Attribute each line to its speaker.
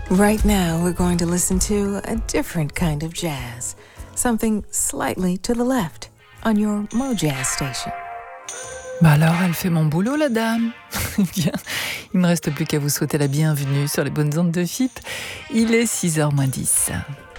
Speaker 1: Right now, we're going to listen to a different kind of jazz. Something slightly to the left on your Mojazz station.
Speaker 2: Bah alors, elle fait mon boulot, la dame. Eh bien, il me reste plus qu'à vous souhaiter la bienvenue sur les bonnes ondes de FIP. Il est 6h moins 10.